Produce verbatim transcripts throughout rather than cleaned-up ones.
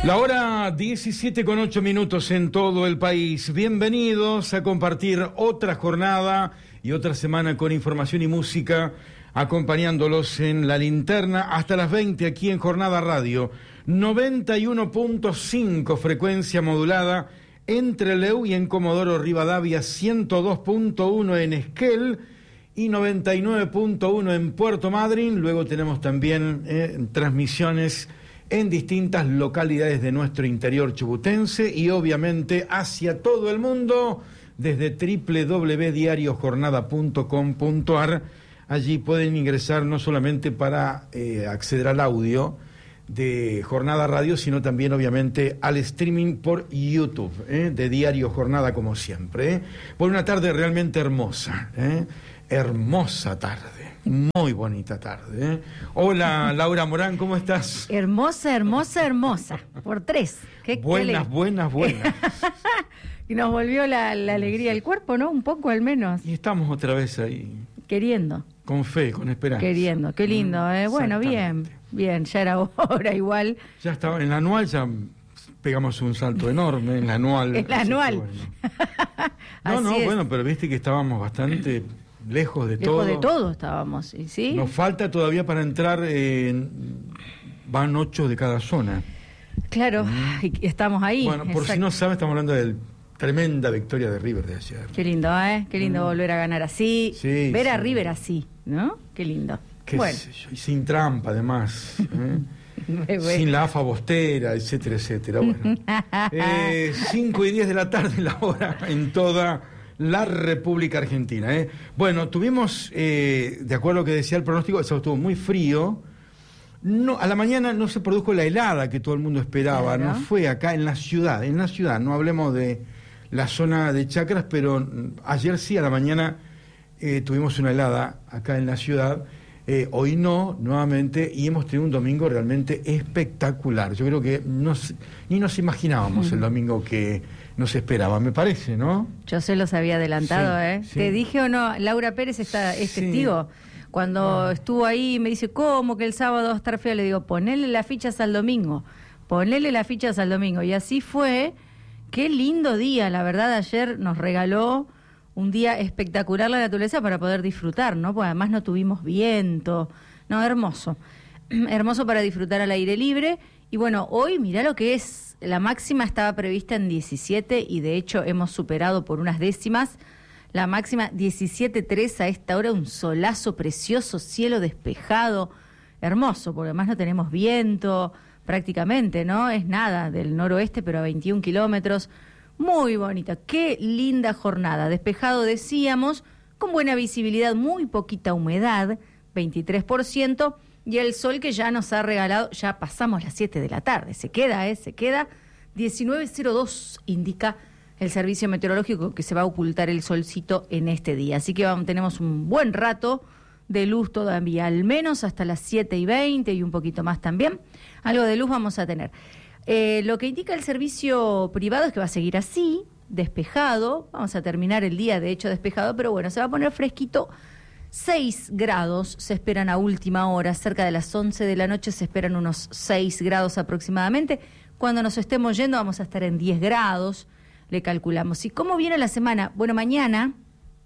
La hora diecisiete con ocho minutos en todo el país. Bienvenidos a compartir otra jornada y otra semana con información y música, acompañándolos en la linterna hasta las veinte aquí en Jornada Radio. noventa y uno punto cinco frecuencia modulada en Trelew y en Comodoro Rivadavia, ciento dos punto uno en Esquel y noventa y nueve punto uno en Puerto Madryn. Luego tenemos también eh, transmisiones en distintas localidades de nuestro interior chubutense y obviamente hacia todo el mundo desde doble u doble u doble u punto diario jornada punto com punto a r. Allí pueden ingresar no solamente para eh, acceder al audio de Jornada Radio, sino también obviamente al streaming por YouTube, ¿eh? de Diario Jornada, como siempre. ¿eh? Por una tarde realmente hermosa, ¿eh? hermosa tarde. Muy bonita tarde. ¿eh? Hola, Laura Morán, ¿cómo estás? Hermosa, hermosa, hermosa. Por tres. ¿Qué, buenas, qué buenas, buenas. Y nos volvió la, la alegría del cuerpo, ¿no? Un poco al menos. Y estamos otra vez ahí. Queriendo. Con fe, con esperanza. Queriendo, qué lindo. ¿eh? Bueno, bien, bien, ya era hora igual. Ya estaba, en la anual ya pegamos un salto enorme, en la anual. En la anual. Bueno. No, no, es. bueno, pero viste que estábamos bastante lejos de lejos todo. Lejos de todo estábamos, ¿sí? Nos falta todavía para entrar, eh, van ocho de cada zona. Claro, mm. y estamos ahí. Bueno, por Exacto. si no saben, estamos hablando de tremenda victoria de River de ayer. Qué lindo, ¿eh? Qué lindo mm. volver a ganar así. Sí, ver sí. a River así, ¿no? Qué lindo. Qué bueno. sé yo, y sin trampa, además. ¿eh? Bueno. Sin la afa bostera, etcétera, etcétera. Bueno. eh, cinco y diez de la tarde la hora en toda la República Argentina. ¿eh? Bueno, tuvimos, eh, de acuerdo a lo que decía el pronóstico, eso estuvo muy frío. No, a la mañana no se produjo la helada que todo el mundo esperaba. Claro. No fue acá en la ciudad, en la ciudad. No hablemos de la zona de Chacras, pero ayer sí, a la mañana eh, tuvimos una helada acá en la ciudad. Eh, hoy no, nuevamente, y hemos tenido un domingo realmente espectacular. Yo creo que no, ni nos imaginábamos mm. el domingo que nos esperaba, me parece, ¿no? Yo se los había adelantado, sí, ¿eh? Sí. ¿Te dije o no? Laura Pérez está, es sí. testigo. Cuando ah. estuvo ahí me dice, ¿cómo que el sábado va a estar feo? Le digo, ponele las fichas al domingo, ponele las fichas al domingo. Y así fue. Qué lindo día, la verdad, ayer nos regaló un día espectacular la naturaleza para poder disfrutar, ¿no? Porque además no tuvimos viento. No, hermoso. Hermoso para disfrutar al aire libre. Y bueno, hoy mirá lo que es. La máxima estaba prevista en diecisiete y de hecho hemos superado por unas décimas. La máxima diecisiete tres a esta hora, un solazo precioso, cielo despejado. Hermoso, porque además no tenemos viento prácticamente, ¿no? Es nada del noroeste, pero a veintiún kilómetros. Muy bonita, qué linda jornada. Despejado, decíamos, con buena visibilidad, muy poquita humedad, veintitrés por ciento, y el sol que ya nos ha regalado, ya pasamos las siete de la tarde, se queda, ¿eh? Se queda, diecinueve cero dos indica el servicio meteorológico que se va a ocultar el solcito en este día. Así que vamos, tenemos un buen rato de luz todavía, al menos hasta las siete y veinte y un poquito más también. Algo de luz vamos a tener. Eh, lo que indica el servicio privado es que va a seguir así, despejado. Vamos a terminar el día, de hecho, despejado, pero bueno, se va a poner fresquito. seis grados se esperan a última hora, cerca de las once de la noche se esperan unos seis grados aproximadamente. Cuando nos estemos yendo vamos a estar en diez grados, le calculamos. ¿Y cómo viene la semana? Bueno, mañana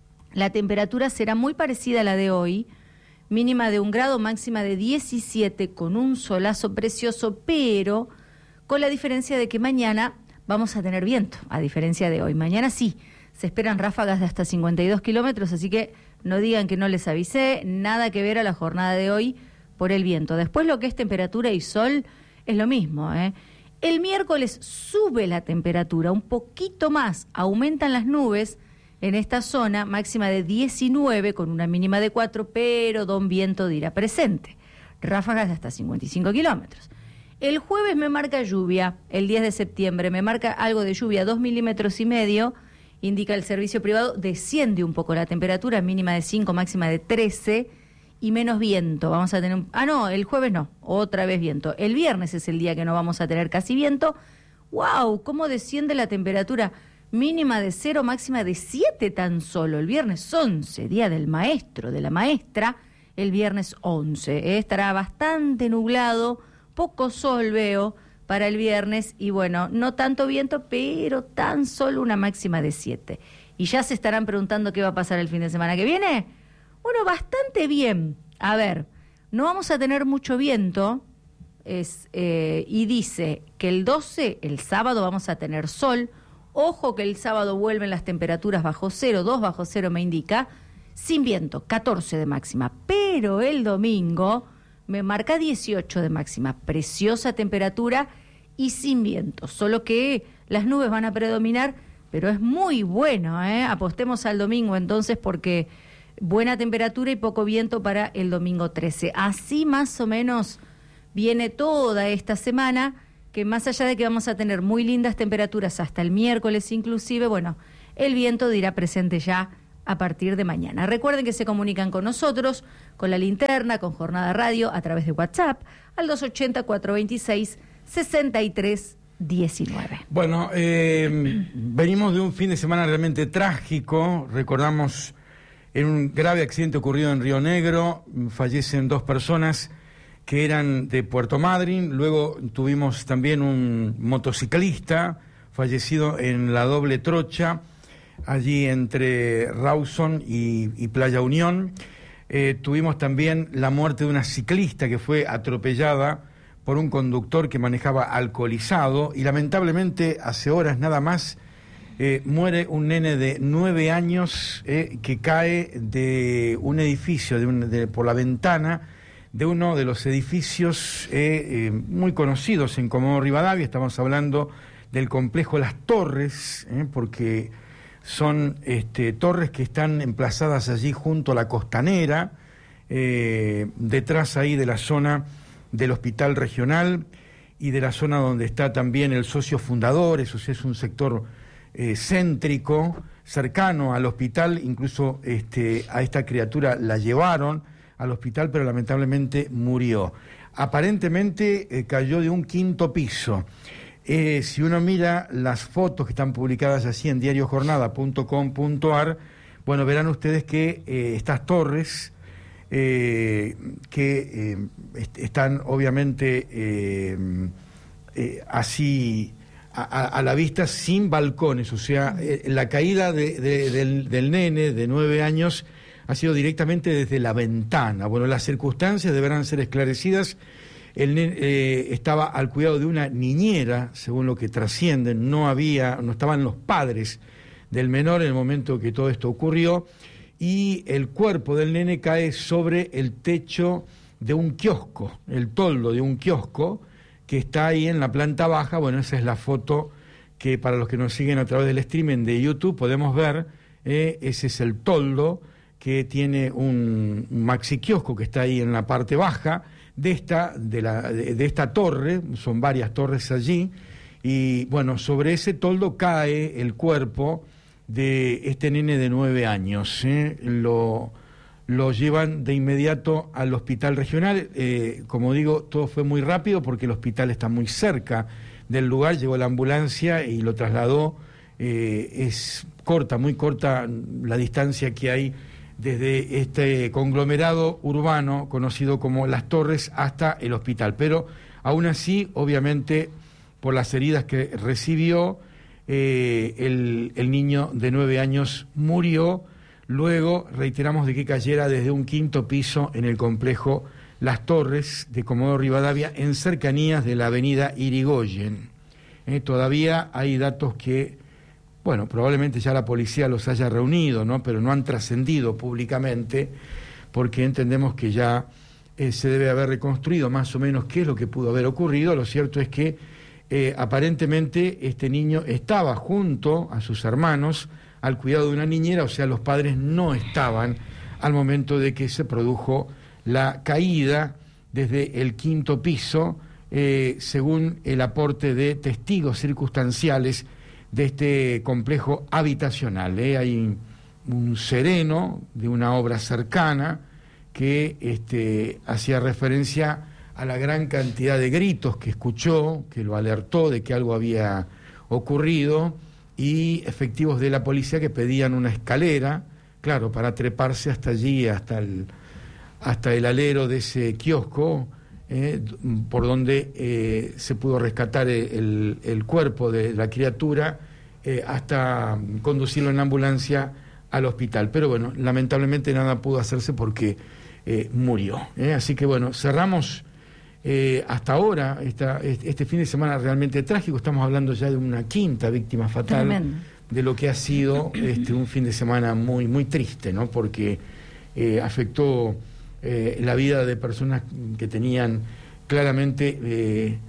la temperatura será muy parecida a la de hoy, mínima de un grado, máxima de diecisiete, con un solazo precioso, pero con la diferencia de que mañana vamos a tener viento, a diferencia de hoy. Mañana sí, se esperan ráfagas de hasta cincuenta y dos kilómetros, así que no digan que no les avisé, nada que ver a la jornada de hoy por el viento. Después lo que es temperatura y sol es lo mismo, ¿eh? El miércoles sube la temperatura un poquito más, aumentan las nubes en esta zona, máxima de diecinueve con una mínima de cuatro, pero don viento dirá presente. Ráfagas de hasta cincuenta y cinco kilómetros. El jueves me marca lluvia, el diez de septiembre, me marca algo de lluvia, dos milímetros y medio, indica el servicio privado, desciende un poco la temperatura, mínima de cinco, máxima de trece, y menos viento. Vamos a tener un... Ah, no, el jueves no, otra vez viento. El viernes es el día que no vamos a tener casi viento. ¡Wow! ¿Cómo desciende la temperatura? Mínima de cero, máxima de siete tan solo. El viernes once, día del maestro, de la maestra, el viernes once. ¿eh? Estará bastante nublado, poco sol veo, para el viernes y bueno, no tanto viento, pero tan solo una máxima de siete. Y ya se estarán preguntando qué va a pasar el fin de semana que viene. Bueno, bastante bien. A ver, no vamos a tener mucho viento es, eh, y dice que el doce, el sábado, vamos a tener sol. Ojo que el sábado vuelven las temperaturas bajo cero, dos bajo cero me indica, sin viento, catorce de máxima. Pero el domingo me marca dieciocho de máxima, preciosa temperatura y sin viento, solo que las nubes van a predominar, pero es muy bueno, ¿eh? Apostemos al domingo entonces porque buena temperatura y poco viento para el domingo trece. Así más o menos viene toda esta semana, que más allá de que vamos a tener muy lindas temperaturas hasta el miércoles inclusive, bueno, el viento dirá presente ya a partir de mañana. Recuerden que se comunican con nosotros, con la linterna, con Jornada Radio, a través de WhatsApp, al dos ochenta, cuatrocientos veintiséis, sesenta y tres diecinueve. Bueno, eh, venimos de un fin de semana realmente trágico. Recordamos en un grave accidente ocurrido en Río Negro, fallecen dos personas que eran de Puerto Madryn. Luego tuvimos también un motociclista fallecido en la doble trocha, allí entre Rawson y, y Playa Unión. Eh, tuvimos también la muerte de una ciclista que fue atropellada por un conductor que manejaba alcoholizado, y lamentablemente hace horas nada más eh, muere un nene de nueve años eh, que cae de un edificio, de un, de, por la ventana de uno de los edificios eh, eh, muy conocidos en Comodoro Rivadavia. Estamos hablando del complejo Las Torres, eh, porque son este, torres que están emplazadas allí junto a la costanera, eh, detrás ahí de la zona del hospital regional y de la zona donde está también el socio fundador. Eso es un sector eh, céntrico, cercano al hospital. Incluso este, a esta criatura la llevaron al hospital, pero lamentablemente murió. Aparentemente eh, cayó de un quinto piso. Eh, si uno mira las fotos que están publicadas así en diario jornada punto com punto a r, bueno, verán ustedes que eh, estas torres eh, que eh, est están obviamente eh, eh, así a, a, a la vista, sin balcones, o sea, eh, la caída de, de, del, del nene de nueve años ha sido directamente desde la ventana. Bueno, las circunstancias deberán ser esclarecidas. El nene eh, estaba al cuidado de una niñera, según lo que trascienden. No había, no estaban los padres del menor en el momento que todo esto ocurrió, y el cuerpo del nene cae sobre el techo de un kiosco, el toldo de un kiosco que está ahí en la planta baja. Bueno, esa es la foto que para los que nos siguen a través del streaming de YouTube podemos ver. Eh, ese es el toldo que tiene un, un maxi kiosco que está ahí en la parte baja de esta, de, la, de, de esta torre. Son varias torres allí, y bueno, sobre ese toldo cae el cuerpo de este nene de nueve años. ¿eh? Lo, lo llevan de inmediato al hospital regional. Eh, como digo, todo fue muy rápido porque el hospital está muy cerca del lugar. Llegó la ambulancia y lo trasladó. Eh, es corta, muy corta la distancia que hay desde este conglomerado urbano conocido como Las Torres hasta el hospital. Pero aún así, obviamente, por las heridas que recibió, eh, el, el niño de nueve años murió. Luego, reiteramos, de que cayera desde un quinto piso en el complejo Las Torres de Comodoro Rivadavia, en cercanías de la avenida Irigoyen. Eh, todavía hay datos que, bueno, probablemente ya la policía los haya reunido, ¿no? Pero no han trascendido públicamente, porque entendemos que ya eh, se debe haber reconstruido más o menos qué es lo que pudo haber ocurrido. Lo cierto es que eh, aparentemente este niño estaba junto a sus hermanos al cuidado de una niñera, o sea, los padres no estaban al momento de que se produjo la caída desde el quinto piso, eh, según el aporte de testigos circunstanciales de este complejo habitacional. ¿eh? Hay un sereno de una obra cercana que este, hacía referencia a la gran cantidad de gritos que escuchó, que lo alertó de que algo había ocurrido, y efectivos de la policía que pedían una escalera, claro, para treparse hasta allí, hasta el, hasta el alero de ese kiosco, eh, por donde eh, se pudo rescatar el, el cuerpo de la criatura eh, hasta conducirlo en ambulancia al hospital. Pero bueno, lamentablemente nada pudo hacerse porque eh, murió. ¿eh? Así que bueno, cerramos eh, hasta ahora esta, este fin de semana realmente trágico. Estamos hablando ya de una quinta víctima fatal. Tremendo. De lo que ha sido este, un fin de semana muy, muy triste, ¿no? Porque eh, afectó eh, la vida de personas que tenían claramente eh,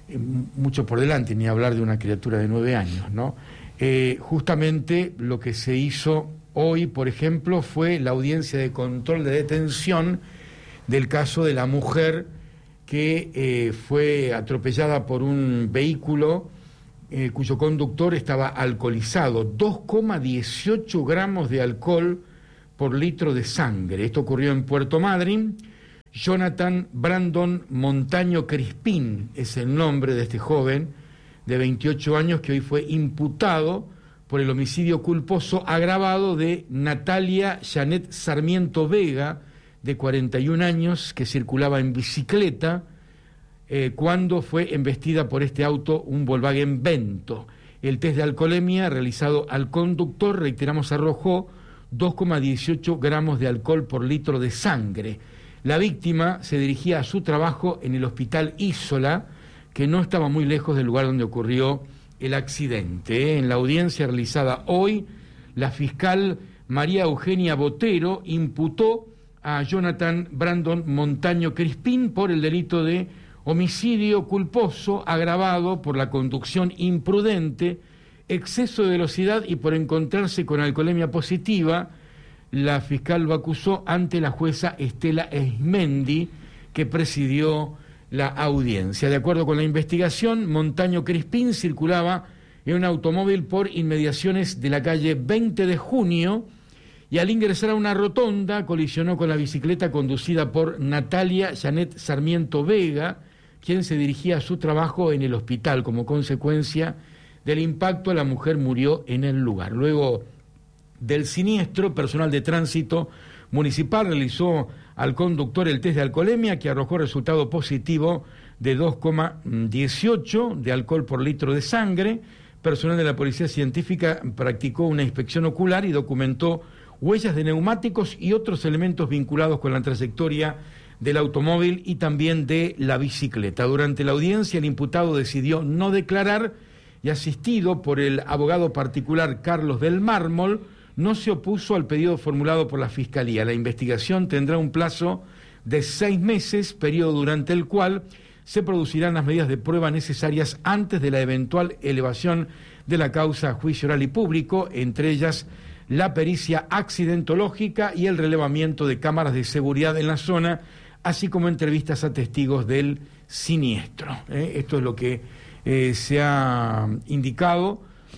mucho por delante, ni hablar de una criatura de nueve años, ¿no? Eh, justamente lo que se hizo hoy, por ejemplo, fue la audiencia de control de detención del caso de la mujer que eh, fue atropellada por un vehículo eh, cuyo conductor estaba alcoholizado, dos coma dieciocho gramos de alcohol por litro de sangre. Esto ocurrió en Puerto Madryn. Jonathan Brandon Montaño Crispín es el nombre de este joven de veintiocho años que hoy fue imputado por el homicidio culposo agravado de Natalia Janet Sarmiento Vega, de cuarenta y un años, que circulaba en bicicleta eh, cuando fue embestida por este auto, un Volkswagen Vento. El test de alcoholemia realizado al conductor, reiteramos, arrojó dos coma dieciocho gramos de alcohol por litro de sangre. La víctima se dirigía a su trabajo en el hospital Isola, que no estaba muy lejos del lugar donde ocurrió el accidente. En la audiencia realizada hoy, la fiscal María Eugenia Botero imputó a Jonathan Brandon Montaño Crispín por el delito de homicidio culposo agravado por la conducción imprudente, exceso de velocidad y por encontrarse con alcoholemia positiva. La fiscal lo acusó ante la jueza Estela Esmendi, que presidió la audiencia. De acuerdo con la investigación, Montaño Crispín circulaba en un automóvil por inmediaciones de la calle veinte de junio y al ingresar a una rotonda colisionó con la bicicleta conducida por Natalia Janet Sarmiento Vega, quien se dirigía a su trabajo en el hospital. Como consecuencia del impacto, la mujer murió en el lugar. Luego del siniestro, personal de tránsito municipal realizó al conductor el test de alcoholemia, que arrojó resultado positivo de dos coma dieciocho de alcohol por litro de sangre. Personal de la Policía Científica practicó una inspección ocular y documentó huellas de neumáticos y otros elementos vinculados con la trayectoria del automóvil y también de la bicicleta. Durante la audiencia, el imputado decidió no declarar y, asistido por el abogado particular Carlos del Mármol, no se opuso al pedido formulado por la Fiscalía. La investigación tendrá un plazo de seis meses, periodo durante el cual se producirán las medidas de prueba necesarias antes de la eventual elevación de la causa a juicio oral y público, entre ellas la pericia accidentológica y el relevamiento de cámaras de seguridad en la zona, así como entrevistas a testigos del siniestro. ¿eh? Esto es lo que eh, se ha indicado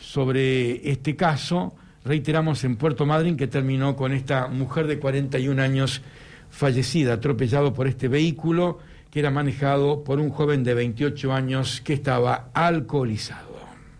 sobre este caso. Reiteramos, en Puerto Madryn, que terminó con esta mujer de cuarenta y un años fallecida, atropellado por este vehículo que era manejado por un joven de veintiocho años que estaba alcoholizado.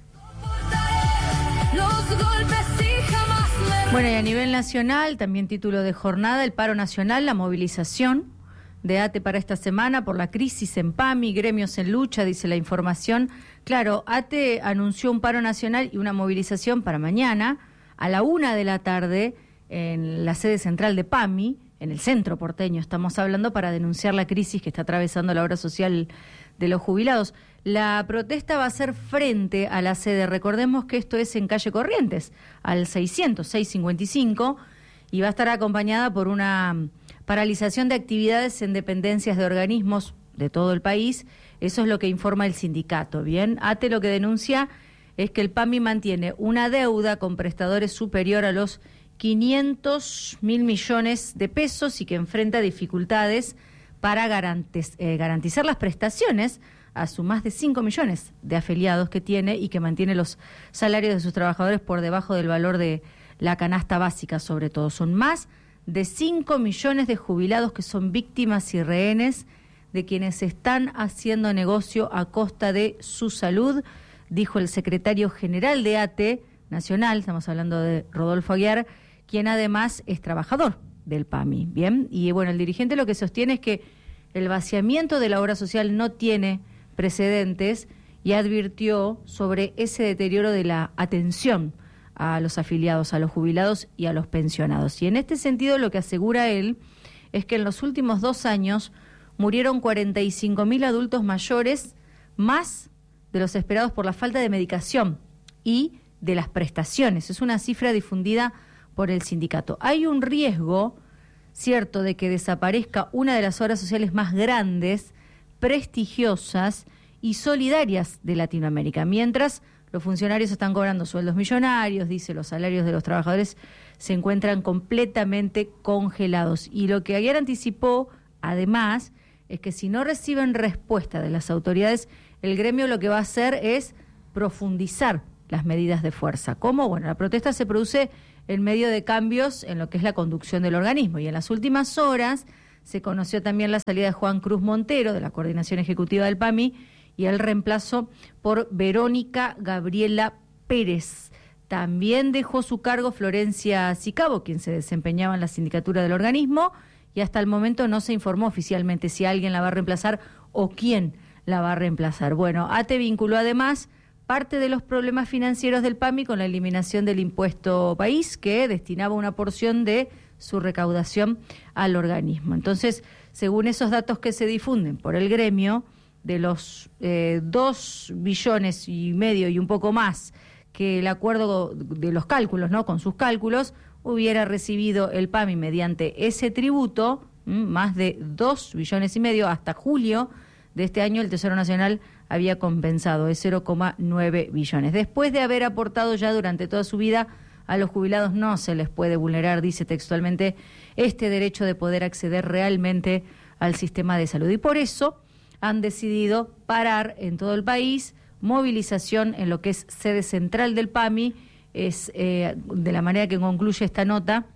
Bueno, y a nivel nacional, también título de jornada, el paro nacional, la movilización de ATE para esta semana por la crisis en PAMI, gremios en lucha, dice la información. Claro, ATE anunció un paro nacional y una movilización para mañana a la una de la tarde en la sede central de PAMI, en el centro porteño estamos hablando, para denunciar la crisis que está atravesando la obra social de los jubilados. La protesta va a ser frente a la sede, recordemos que esto es en calle Corrientes, al seiscientos, seiscientos cincuenta y cinco, y va a estar acompañada por una paralización de actividades en dependencias de organismos de todo el país. Eso es lo que informa el sindicato. Bien, ATE lo que denuncia es que el PAMI mantiene una deuda con prestadores superior a los quinientos mil millones de pesos y que enfrenta dificultades para garantiz, eh, garantizar las prestaciones a sus más de cinco millones de afiliados que tiene y que mantiene los salarios de sus trabajadores por debajo del valor de la canasta básica, sobre todo. Son más de cinco millones de jubilados que son víctimas y rehenes de quienes están haciendo negocio a costa de su salud, dijo el secretario general de ATE Nacional, estamos hablando de Rodolfo Aguiar, quien además es trabajador del PAMI. Bien, y bueno, el dirigente lo que sostiene es que el vaciamiento de la obra social no tiene precedentes y advirtió sobre ese deterioro de la atención a los afiliados, a los jubilados y a los pensionados. Y en este sentido lo que asegura él es que en los últimos dos años murieron cuarenta y cinco mil adultos mayores, más de los esperados por la falta de medicación y de las prestaciones. Es una cifra difundida por el sindicato. Hay un riesgo, cierto, de que desaparezca una de las obras sociales más grandes, prestigiosas y solidarias de Latinoamérica. Mientras los funcionarios están cobrando sueldos millonarios, dice, los salarios de los trabajadores se encuentran completamente congelados. Y lo que ayer anticipó, además, es que si no reciben respuesta de las autoridades, el gremio lo que va a hacer es profundizar las medidas de fuerza. ¿Cómo? Bueno, la protesta se produce en medio de cambios en lo que es la conducción del organismo. Y en las últimas horas se conoció también la salida de Juan Cruz Montero, de la Coordinación Ejecutiva del P A M I, y el reemplazo por Verónica Gabriela Pérez. También dejó su cargo Florencia Sicabo, quien se desempeñaba en la sindicatura del organismo, y hasta el momento no se informó oficialmente si alguien la va a reemplazar o quién la va a reemplazar. Bueno, ATE vinculó además parte de los problemas financieros del P A M I con la eliminación del impuesto país, que destinaba una porción de su recaudación al organismo. Entonces, según esos datos que se difunden por el gremio, de los eh, dos billones y medio y un poco más que el acuerdo de los cálculos, ¿no? Con sus cálculos, hubiera recibido el P A M I mediante ese tributo, ¿m? más de dos billones y medio hasta julio de este año. El Tesoro Nacional había compensado de cero coma nueve billones. Después de haber aportado ya durante toda su vida, a los jubilados no se les puede vulnerar, dice textualmente, este derecho de poder acceder realmente al sistema de salud. Y por eso han decidido parar en todo el país, movilización en lo que es sede central del P A M I, es eh, de la manera que concluye esta nota,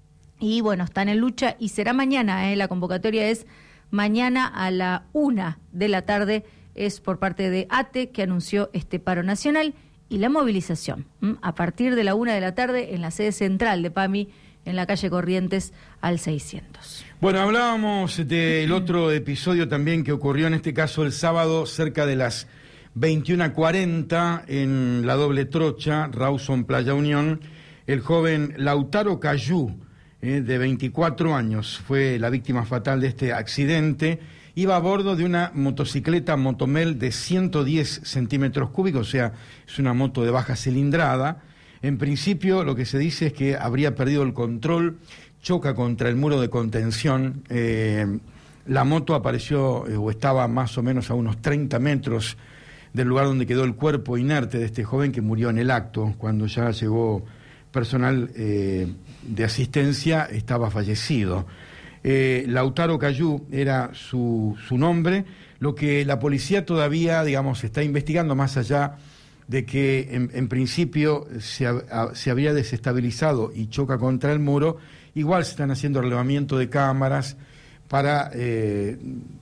y bueno, están en lucha y será mañana, eh, la convocatoria es mañana a la una de la tarde, es por parte de ATE que anunció este paro nacional y la movilización, ¿m? a partir de la una de la tarde en la sede central de P A M I, en la calle Corrientes al seiscientos. Bueno, hablábamos del otro episodio también que ocurrió en este caso el sábado cerca de las veintiuna cuarenta en la doble trocha, Rawson Playa Unión. El joven Lautaro Cayú, eh, de veinticuatro años, fue la víctima fatal de este accidente. Iba a bordo de una motocicleta Motomel de ciento diez centímetros cúbicos, o sea, es una moto de baja cilindrada. En principio, lo que se dice es que habría perdido el control, choca contra el muro de contención. Eh, la moto apareció eh, o estaba más o menos a unos treinta metros del lugar donde quedó el cuerpo inerte de este joven que murió en el acto. Cuando ya llegó personal eh, de asistencia, estaba fallecido. Eh, Lautaro Cayú era su, su nombre. Lo que la policía todavía, digamos, está investigando, más allá de que en, en principio se, a, se habría desestabilizado y choca contra el muro, igual se están haciendo relevamiento de cámaras para eh,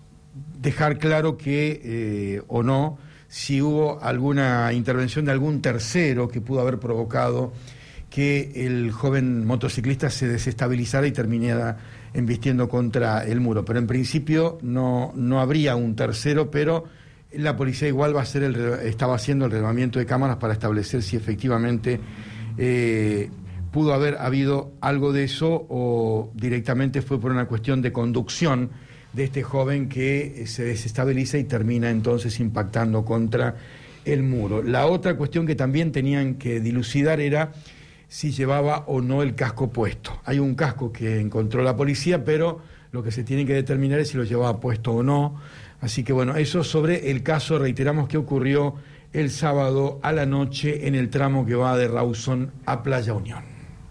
dejar claro que, eh, o no, si hubo alguna intervención de algún tercero que pudo haber provocado que el joven motociclista se desestabilizara y terminara embistiendo contra el muro. Pero en principio no, no habría un tercero, pero la policía igual va a hacer el, estaba haciendo el relevamiento de cámaras para establecer si efectivamente eh, pudo haber habido algo de eso o directamente fue por una cuestión de conducción de este joven que se desestabiliza y termina entonces impactando contra el muro. La otra cuestión que también tenían que dilucidar era si llevaba o no el casco puesto. Hay un casco que encontró la policía, pero lo que se tiene que determinar es si lo llevaba puesto o no. Así que bueno, eso sobre el caso, reiteramos, que ocurrió el sábado a la noche en el tramo que va de Rawson a Playa Unión.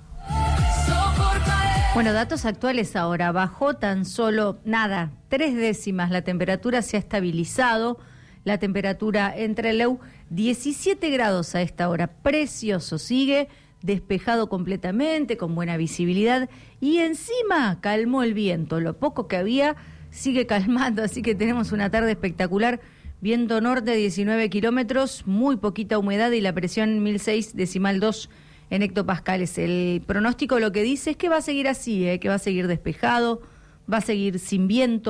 Bueno, datos actuales ahora. Bajó tan solo, nada, tres décimas. La temperatura se ha estabilizado. La temperatura entre Leu, diecisiete grados a esta hora. Precioso, sigue despejado completamente, con buena visibilidad. Y encima calmó el viento. Lo poco que había sigue calmando, así que tenemos una tarde espectacular. Viento norte, diecinueve kilómetros, muy poquita humedad y la presión mil seis decimal dos en hectopascales. El pronóstico lo que dice es que va a seguir así, ¿eh? que va a seguir despejado, va a seguir sin viento,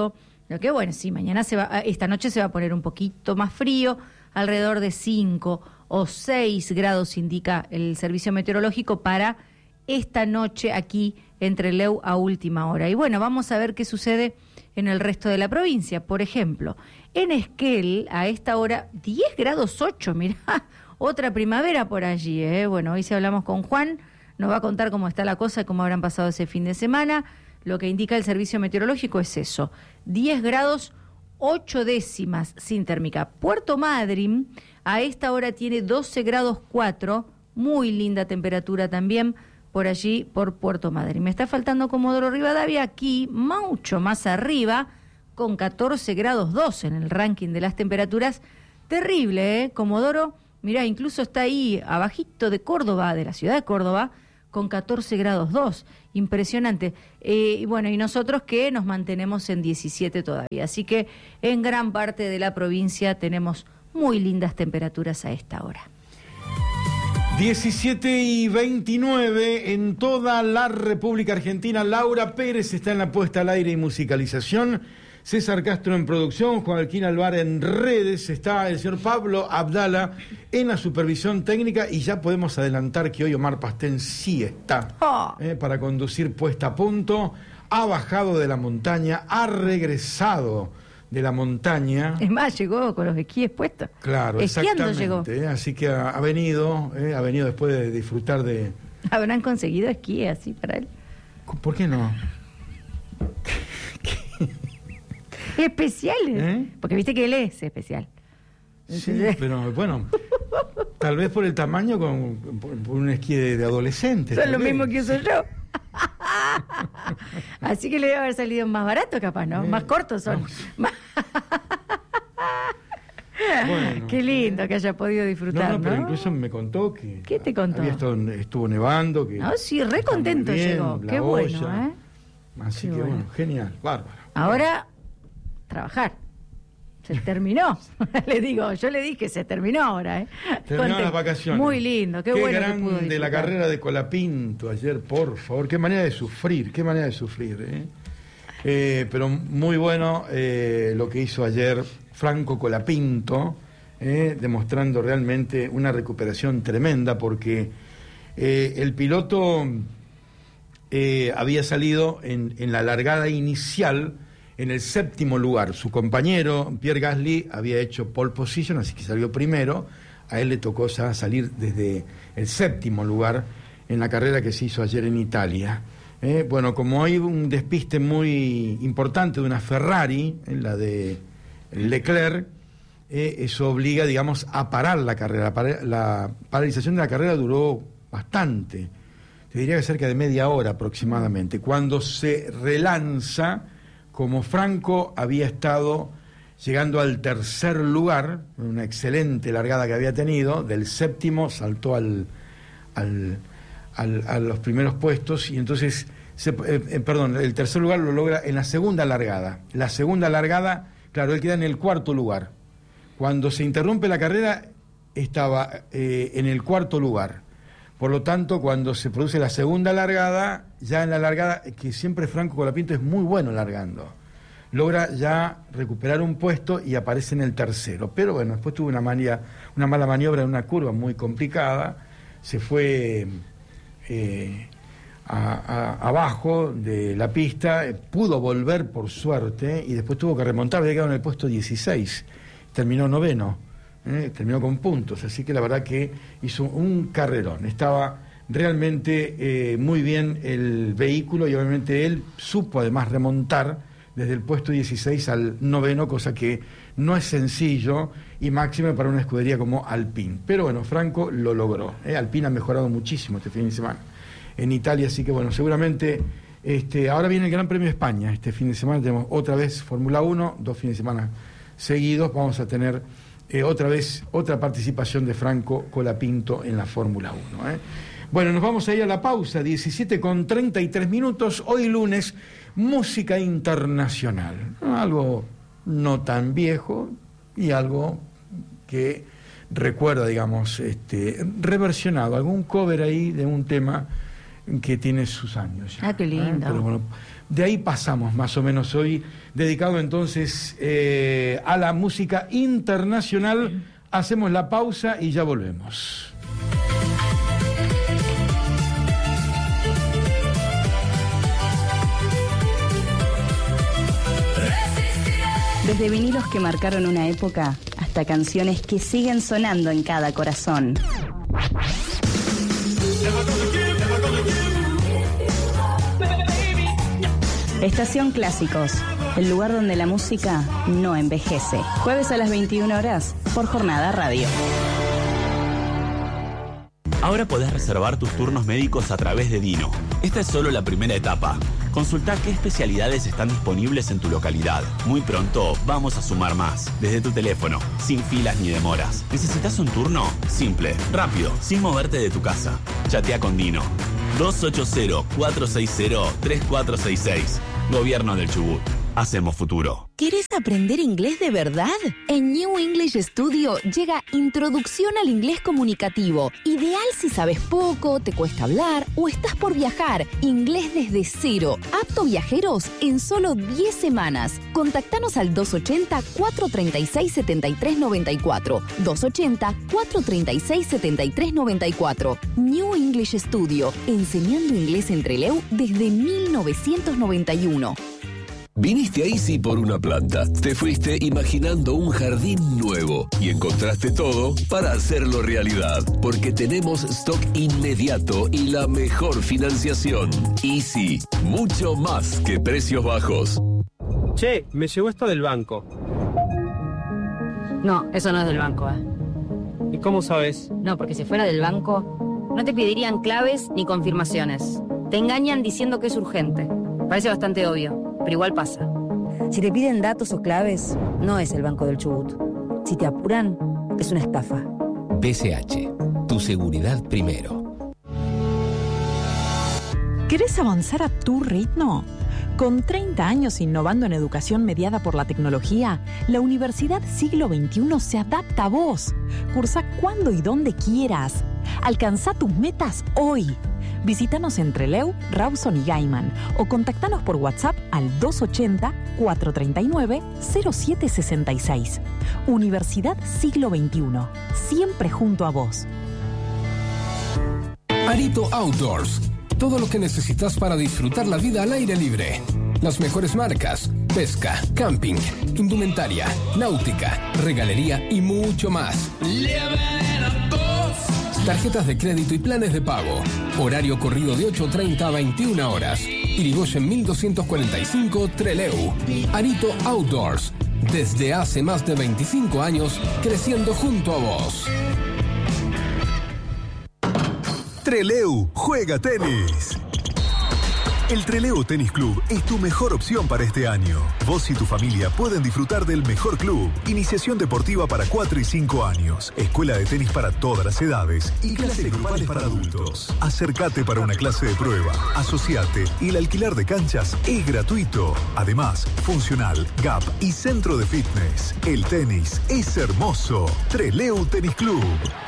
Lo que bueno, sí, mañana se va, esta noche se va a poner un poquito más frío, alrededor de cinco o seis grados indica el servicio meteorológico para esta noche aquí en Trelew a última hora. Y bueno, vamos a ver qué sucede en el resto de la provincia. Por ejemplo, en Esquel a esta hora diez grados ocho, mirá, otra primavera por allí, ¿eh? Bueno, hoy si hablamos con Juan, nos va a contar cómo está la cosa y cómo habrán pasado ese fin de semana. Lo que indica el servicio meteorológico es eso, diez grados ocho décimas sin térmica. Puerto Madryn a esta hora tiene doce grados cuatro, muy linda temperatura también por allí, por Puerto Madryn. Me está faltando Comodoro Rivadavia, aquí mucho más arriba, con catorce grados dos en el ranking de las temperaturas. Terrible, ¿eh? Comodoro, mirá, incluso está ahí abajito de Córdoba, de la ciudad de Córdoba, con catorce grados dos, impresionante. Eh, y bueno, y nosotros que nos mantenemos en diecisiete todavía, así que en gran parte de la provincia tenemos muy lindas temperaturas a esta hora. diecisiete y veintinueve en toda la República Argentina. Laura Pérez está en la puesta al aire y musicalización. César Castro en producción, Joaquín Alvar en redes, está el señor Pablo Abdala en la supervisión técnica y ya podemos adelantar que hoy Omar Pastén sí está oh. eh, para conducir puesta a punto, ha bajado de la montaña, ha regresado de la montaña. Es más, llegó con los esquíes puestos. Claro, esquiando exactamente, llegó. Eh, así que ha, ha venido, eh, ha venido después de disfrutar de... ¿Habrán conseguido esquíes así para él? ¿Por qué no? Especiales, ¿Eh? Porque viste que él es especial. Sí, pero bueno, tal vez por el tamaño, con, por, por un esquí de, de adolescente. Son lo mismo que uso yo. Así que le debe haber salido más barato, capaz, ¿no? Eh, más cortos son. Más... Bueno, qué lindo eh. que haya podido disfrutar, ¿no? No, no, pero incluso me contó que... ¿Qué te contó? Había estado, estuvo nevando. Que no, sí, re contento bien, llegó. Qué olla. Bueno, ¿eh? Así qué que bueno. bueno, genial, bárbaro. Ahora... trabajar. Se terminó. Le digo, yo le dije, se terminó ahora, ¿eh? Terminaron las vacaciones. Muy lindo, qué, qué bueno grande que pudo disfrutar. La carrera de Colapinto ayer, por favor. Qué manera de sufrir, qué manera de sufrir, ¿eh? Eh, pero muy bueno eh, lo que hizo ayer Franco Colapinto, eh, demostrando realmente una recuperación tremenda, porque eh, el piloto eh, había salido en, en la largada inicial en el séptimo lugar. Su compañero, Pierre Gasly, había hecho pole position, así que salió primero. A él le tocó ya salir desde el séptimo lugar en la carrera que se hizo ayer en Italia. Eh, bueno, como hay un despiste muy importante de una Ferrari, en la de Leclerc, eh, eso obliga, digamos, a parar la carrera. La paralización de la carrera duró bastante, te diría que cerca de media hora aproximadamente. Cuando se relanza, como Franco había estado llegando al tercer lugar, una excelente largada que había tenido, del séptimo saltó al, al, al a los primeros puestos, y entonces, se, eh, eh, perdón, el tercer lugar lo logra en la segunda largada. La segunda largada, claro, él queda en el cuarto lugar. Cuando se interrumpe la carrera, estaba eh, en el cuarto lugar. Por lo tanto, cuando se produce la segunda largada, ya en la largada, que siempre Franco Colapinto es muy bueno largando, logra ya recuperar un puesto y aparece en el tercero. Pero bueno, después tuvo una, mania, una mala maniobra en una curva muy complicada, se fue eh, a, a, abajo de la pista, eh, pudo volver por suerte y después tuvo que remontar, había quedado en el puesto dieciséis, terminó noveno. Eh, terminó con puntos, así que la verdad que hizo un carrerón. Estaba realmente eh, muy bien el vehículo y obviamente él supo además remontar desde el puesto dieciséis al noveno, cosa que no es sencillo y máxima para una escudería como Alpine. Pero bueno, Franco lo logró. Eh. Alpine ha mejorado muchísimo este fin de semana en Italia, así que bueno, seguramente este, ahora viene el Gran Premio de España. Este fin de semana tenemos otra vez Fórmula uno, dos fines de semana seguidos, vamos a tener Eh, otra vez, otra participación de Franco Colapinto en la Fórmula uno. ¿eh? Bueno, nos vamos a ir a la pausa, diecisiete con treinta y tres minutos, hoy lunes, música internacional. Algo no tan viejo y algo que recuerda, digamos, este, reversionado, algún cover ahí de un tema que tiene sus años ya. Ah, qué lindo. ¿Eh? Pero bueno, de ahí pasamos más o menos hoy, dedicado entonces eh, a la música internacional. Hacemos la pausa y ya volvemos. Desde vinilos que marcaron una época hasta canciones que siguen sonando en cada corazón. Estación Clásicos, el lugar donde la música no envejece. Jueves a las veintiuna horas por Jornada Radio. Ahora podés reservar tus turnos médicos a través de Dino. Esta es solo la primera etapa. Consulta qué especialidades están disponibles en tu localidad. Muy pronto vamos a sumar más, desde tu teléfono, sin filas ni demoras. ¿Necesitas un turno? Simple, rápido, sin moverte de tu casa. Chatea con Dino. dos ocho cero, cuatro seis cero, tres cuatro seis seis. Gobierno del Chubut. Hacemos futuro. ¿Querés aprender inglés de verdad? En New English Studio llega Introducción al Inglés Comunicativo. Ideal si sabes poco, te cuesta hablar o estás por viajar. Inglés desde cero. Apto viajeros en solo diez semanas. Contactanos al dos ochenta, cuatro treinta y seis, setenta y tres noventa y cuatro. dos ochenta, cuatro treinta y seis, setenta y tres noventa y cuatro. New English Studio. Enseñando inglés en Trelew desde mil novecientos noventa y uno. Viniste a Easy por una planta, te fuiste imaginando un jardín nuevo y encontraste todo para hacerlo realidad, porque tenemos stock inmediato y la mejor financiación. Easy, mucho más que precios bajos. Che, me llegó esto del banco. No, eso no es del banco, ¿eh? ¿Y cómo sabes? No, porque si fuera del banco, no te pedirían claves ni confirmaciones. Te engañan diciendo que es urgente. Parece bastante obvio. Pero igual pasa. Si te piden datos o claves, no es el Banco del Chubut. Si te apuran, es una estafa. B C H, tu seguridad primero. ¿Querés avanzar a tu ritmo? Con treinta años innovando en educación mediada por la tecnología, la Universidad Siglo veintiuno se adapta a vos. Cursa cuando y donde quieras. Alcanzá tus metas hoy. Visítanos en Trelew, Rawson y Gaiman o contactanos por WhatsApp al dos ochenta, cuatro treinta y nueve, cero siete sesenta y seis. Universidad Siglo veintiuno, siempre junto a vos. Arito Outdoors, todo lo que necesitas para disfrutar la vida al aire libre. Las mejores marcas, pesca, camping, indumentaria, náutica, regalería y mucho más. Tarjetas de crédito y planes de pago. Horario corrido de ocho treinta a veintiuna horas. Irigoyen mil doscientos cuarenta y cinco, Trelew. Arito Outdoors. Desde hace más de veinticinco años, creciendo junto a vos. Trelew juega tenis. El Trelew Tenis Club es tu mejor opción para este año. Vos y tu familia pueden disfrutar del mejor club. Iniciación deportiva para cuatro y cinco años. Escuela de tenis para todas las edades. Y clases grupales para adultos. Acércate para una clase de prueba. Asociate y el alquiler de canchas es gratuito. Además, funcional, gap y centro de fitness. El tenis es hermoso. Trelew Tenis Club.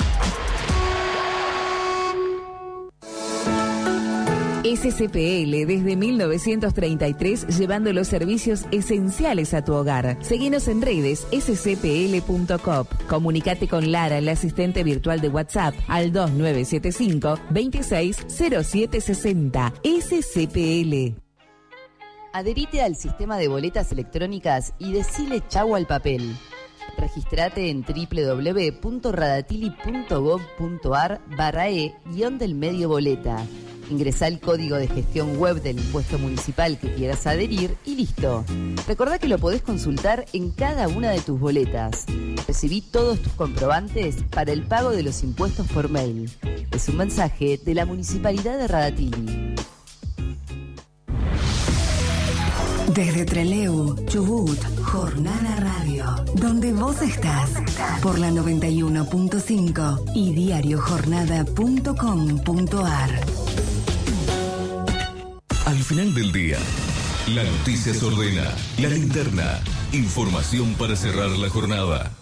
S C P L desde mil novecientos treinta y tres, llevando los servicios esenciales a tu hogar. Seguinos en redes s c p l punto com. Comunicate con Lara, la asistente virtual de WhatsApp, al dos nueve siete cinco, veintiséis cero siete sesenta. S C P L. Adherite al sistema de boletas electrónicas y decile chau al papel. Registrate en w w w punto radatili punto gov punto ar barra e guión del medio boleta. Ingresá el código de gestión web del impuesto municipal que quieras adherir y listo. Recordá que lo podés consultar en cada una de tus boletas. Recibí todos tus comprobantes para el pago de los impuestos por mail. Es un mensaje de la Municipalidad de Radatili. Desde Trelew, Chubut, Jornada Radio, donde vos estás, por la noventa y uno punto cinco y diario jornada punto com punto ar. Al final del día, la noticia se ordena, la linterna, información para cerrar la jornada.